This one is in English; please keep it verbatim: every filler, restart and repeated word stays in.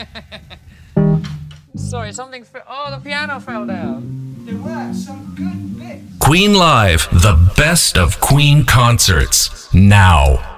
Sorry, something fell. Oh, the piano fell down. There were some good bits. Queen Live, the best of Queen concerts, now.